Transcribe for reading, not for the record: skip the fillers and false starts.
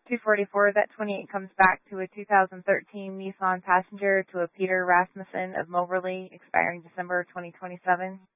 244, that 28 comes back to a 2013 Nissan Passenger to a Peter Rasmussen of Moberly, expiring December 2027.